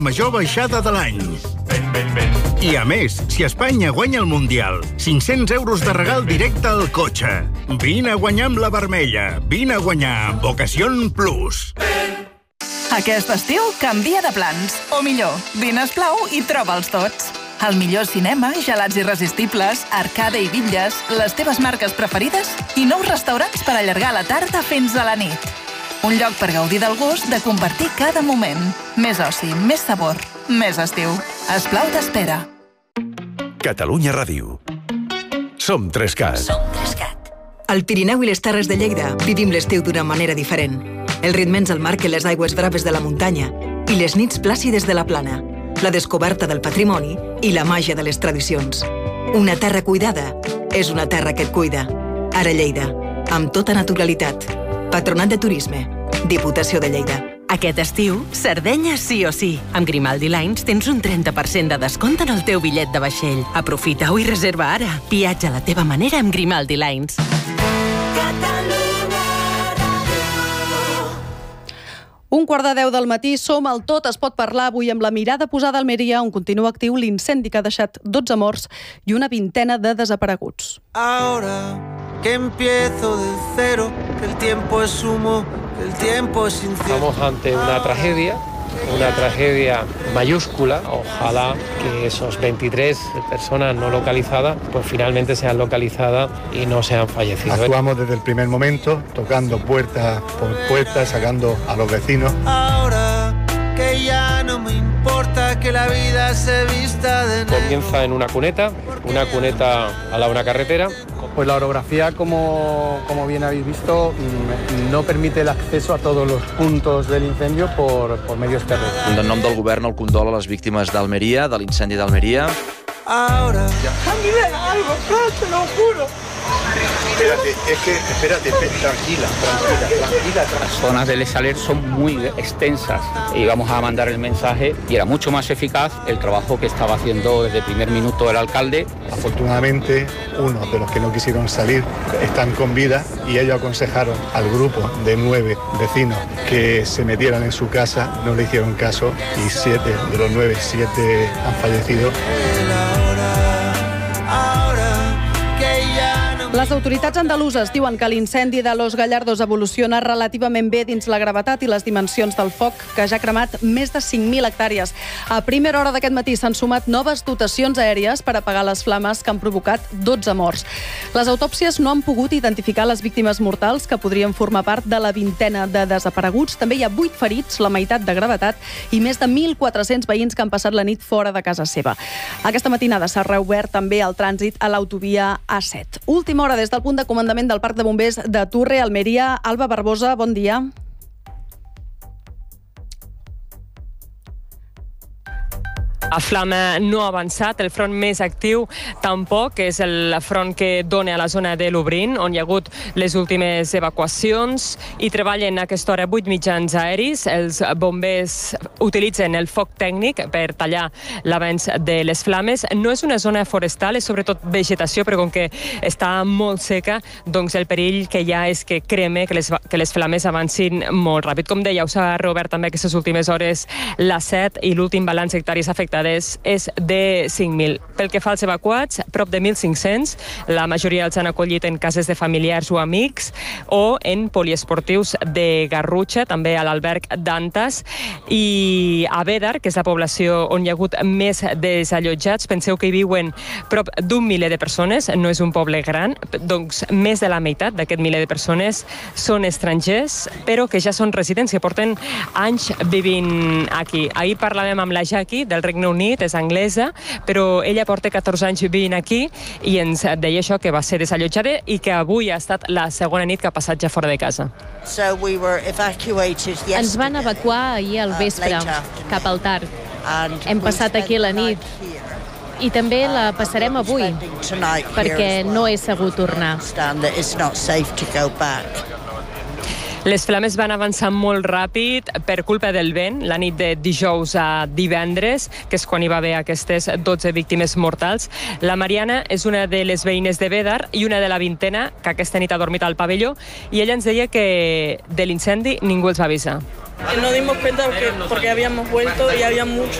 Major baixada de l'any. I a més, si Espanya guanya el Mundial, 500 euros de regal directe al cotxe. Vine a guanyar amb la vermella. Vine a guanyar amb Ocasión Plus. Aquest estiu canvia de plans. O millor, vine esclau i troba'ls tots. El millor cinema, gelats irresistibles, arcade i bitlles, les teves marques preferides i nous restaurants per allargar la tarda fins a la nit. Un lloc per gaudir del gust de compartir cada moment. Més oci, més sabor, més estiu. Esplau t'espera. Catalunya Ràdio. Som 3CAT. Al Pirineu i les Terres de Lleida vivim l'estiu d'una manera diferent. El ritme ens el marquen les aigües braves de la muntanya i les nits plàcides de la plana, la descoberta del patrimoni i la màgia de les tradicions. Una terra cuidada és una terra que et cuida. Ara Lleida, amb tota naturalitat. Patronat de Turisme, Diputació de Lleida. Aquest estiu, Sardenya sí o sí. Amb Grimaldi Lines tens un 30% de descompte en el teu bitllet de vaixell. Aprofita-ho i reserva ara. Viatja a la teva manera amb Grimaldi Lines. Un quart de 10 del matí, som al Tot es pot parlar avui amb la mirada posada a Almeria, on continua actiu l'incendi que ha deixat 12 morts i una vintena de desapareguts. Ahora que empiezo de cero, que el tiempo es humo, que el tiempo es incierto. Estamos ante una tragedia mayúscula. Ojalá que esos 23 personas no localizadas, pues finalmente sean localizadas y no sean fallecidos. Actuamos desde el primer momento, tocando puerta por puerta, sacando a los vecinos. Ahora que ya no me importa que la vida se vista de negro. Comienza en una cuneta al lado de una carretera. Pues la orografía, como bien habéis visto, no permite el acceso a todos los puntos del incendio por medios terrestres. En nom del govern, el condol a les víctimes d'Almeria, de l'incendi d'Almeria. Ahora. A mí me da algo, te lo juro. Espérate, tranquila. Las zonas del Saler son muy extensas y vamos a mandar el mensaje y era mucho más eficaz el trabajo que estaba haciendo desde el primer minuto el alcalde. Afortunadamente, uno de los que no quisieron salir están con vida y ellos aconsejaron al grupo de 9 vecinos que se metieran en su casa, no le hicieron caso y 7 de los 9, 7 han fallecido. Les autoritats andaluses diuen que l'incendi de Los Gallardos evoluciona relativament bé dins la gravetat i les dimensions del foc, que ja ha cremat més de 5.000 hectàrees. A primera hora d'aquest matí s'han sumat noves dotacions aèries per apagar les flames que han provocat 12 morts. Les autòpsies no han pogut identificar les víctimes mortals que podrien formar part de la vintena de desapareguts. També hi ha 8 ferits, la meitat de gravetat, i més de 1.400 veïns que han passat la nit fora de casa seva. Aquesta matinada s'ha reobert també el trànsit a l'autovia A7. Última hora des del punt de comandament del Parc de Bombers de Turre, Almeria. Alba Barbosa, bon dia. La flama no ha avançat, el front més actiu tampoc, és el front que dona a la zona de Lublin, on hi ha hagut les últimes evacuacions, i treballen a aquesta hora 8 mitjans aeris. Els bombers utilitzen el foc tècnic per tallar l'avanç de les flames. No és una zona forestal, és sobretot vegetació, però com que està molt seca, doncs el perill que hi ha és que creme, que les flames avancin molt ràpid. Com dèieu, s'ha reobert també aquestes últimes hores la 7 i l'últim balanç d'hectàrees afectades és de 5.000. Pel que fa als evacuats, prop de 1.500. La majoria els han acollit en cases de familiars o amics o en poliesportius de Garrutxa, també a l'alberg d'Antas. I a Bédar, que és la població on hi ha hagut més desallotjats, penseu que hi viuen prop d'un miler de persones, no és un poble gran, doncs més de la meitat d'aquest miler de persones són estrangers, però que ja són residents, que porten anys vivint aquí. Ahir parlàvem amb la Jackie, del Regne Unit, és anglesa, però ella porta 14 anys vivint aquí i ens deia això, que va ser desallotjada i que avui ha estat la segona nit que ha passat ja fora de casa. Ens van evacuar ahir al vespre, cap al tard. Hem passat aquí la nit i també la passarem avui, perquè no és segur tornar. Les flames van avançar molt ràpid per culpa del vent, la nit de dijous a divendres, que és quan hi va haver aquestes 12 víctimes mortals. La Mariana és una de les veïnes de Bédar i una de la vintena que aquesta nit ha dormit al pavelló, i ella ens deia que de l'incendi ningú els va avisar. Nos dimos cuenta porque habíamos vuelto y había mucho